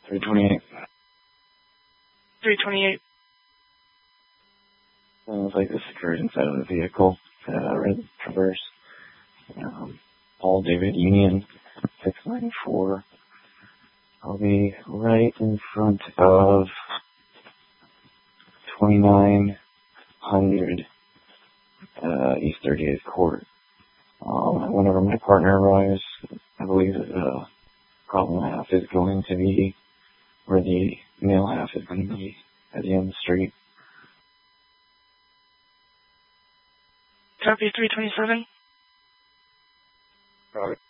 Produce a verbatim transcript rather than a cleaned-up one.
three twenty-eight. three twenty-eight. Sounds like this occurred inside of the vehicle. Uh, red Traverse. Um, Paul David Union, six ninety-four. I'll be right in front of twenty-nine hundred uh, East thirty-eighth Court. Um, whenever my partner arrives, I believe that the problem half is going to be where the male half is going to be at the end of the street. Copy three twenty-seven. Got it.